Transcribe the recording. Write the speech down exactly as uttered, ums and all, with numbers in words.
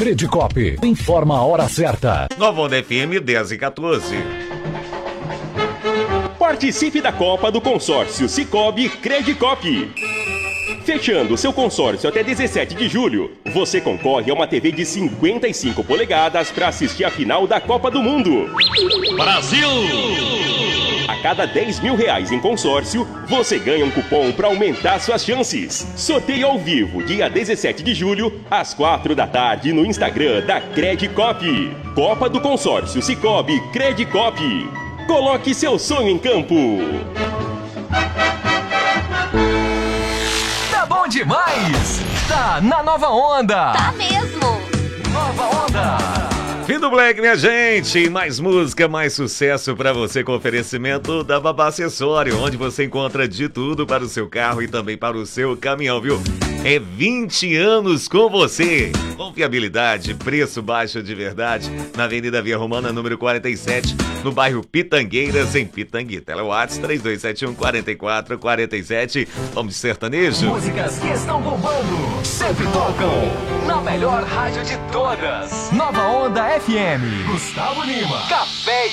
Credicop, informa a hora certa. Nova Onda F M dez e quatorze. Participe da Copa do Consórcio Sicoob Credicop. Fechando seu consórcio até dezessete de julho, você concorre a uma T V de cinquenta e cinco polegadas para assistir a final da Copa do Mundo. Brasil! A cada dez mil reais em consórcio, você ganha um cupom para aumentar suas chances. Sorteio ao vivo, dia dezessete de julho, às quatro da tarde, no Instagram da Credicop. Copa do Consórcio Sicoob Credicop. Coloque seu sonho em campo. Tá bom demais! Tá na Nova Onda! Tá mesmo! Nova Onda! Fim do Black, minha gente! Mais música, mais sucesso para você com oferecimento da Babá Acessório, onde você encontra de tudo para o seu carro e também para o seu caminhão, viu? É vinte anos com você! Confiabilidade, preço baixo de verdade, na Avenida Via Romana, número quarenta e sete, no bairro Pitangueiras, em Pitanguita. Ela é o WhatsApp três dois sete um, quatro quatro quatro sete. Vamos de sertanejo? Músicas que estão bombando, sempre tocam na melhor rádio de todas. Nova Onda F M. Gustavo Lima. Café